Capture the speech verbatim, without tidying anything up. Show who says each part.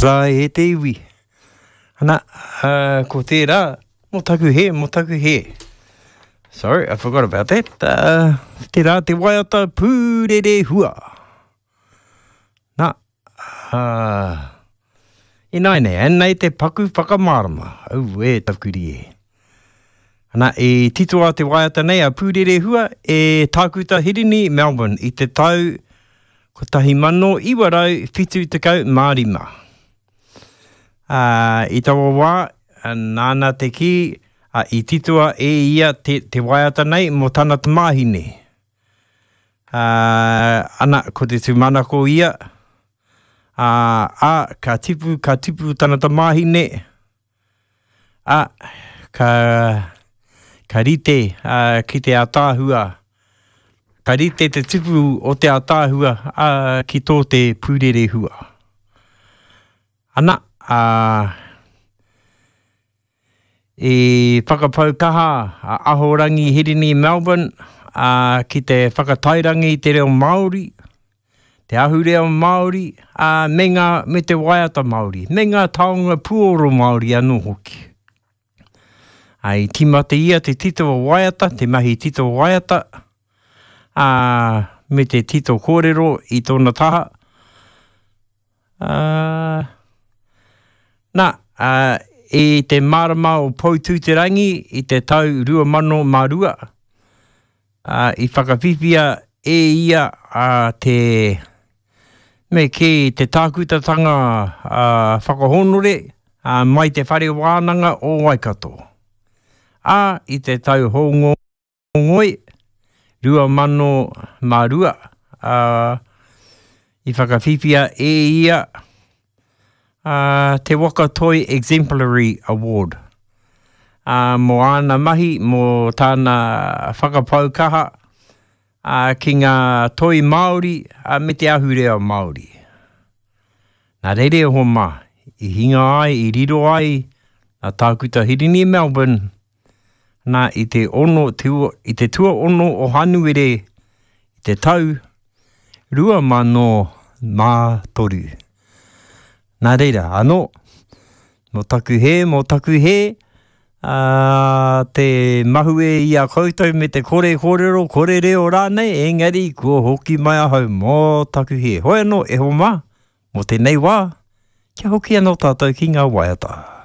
Speaker 1: rā e te iwi. Ana, uh, ko tērā, mō taku he, mō taku he. Sorry, I forgot about that. Uh, tērā te waiata pūrere hua. Nā, uh, e nai nei, e nei te paku whakamārama. Au e takuri e. Ana, e titoa te waiata nei a pūrere hua e tākuta Hirini, Melbourne, i te tau ko tahi mano iwa rau whitu tekau mārima. Uh, I tawa wā, nāna te ki, uh, i titoa e ia te, te waiata nei mo tana te māhine. Uh, ana, ko te tūmanako ia, uh, a, ka tipu, ka tipu tana te māhine, a, ka... Ka rite uh, ki te atāhua. Ka rite te tipu o te atāhua uh, ki tō te pūrere hua. Ana, uh, e whakapau kaha uh, ahorangi Hirini Melbourne uh, ki te whakatairangi te reo Māori, te ahu reo Māori, uh, me, ngā, me te waiata Māori, me ngā taonga puoro Māori anō hoki. Ai timate ia te tito waiata, te mahi tito waiata, uh, me te tito kōrero i tōna taha. Uh, nā, uh, e te marama o Poutu te rangi i te tau rua mano marua, uh, i whakawhipia e ia uh, te me ke te tākutatanga uh, whakahonore uh, mai te whare wānanga o Waikato. A, i te tau hongo ngoi, rua mano marua, uh, i whakawhipia e ia uh, te Wakatoi Exemplary Award. Uh, mo ana mahi, mo tāna whakapaukaha, uh, ki ngā toi Māori, uh, me te ahu reo Māori. Nā reire ho mā, i hinga ai, i riro ai, a tākuta Hirini Melbourne, nā i te ono, tua, i te tua ono o hanuere, i te tau, rua mano mā toru. Nā reira, anō, mō taku he, mō taku he, uh, te mahu e ia koutou me te kore kōrero, kore reo rānei, engari, kua hoki mai ahau, mō taku he. Hoi anō, e ho mā, mō te nei wā, kia hoki anō tātou ki ngā waiata.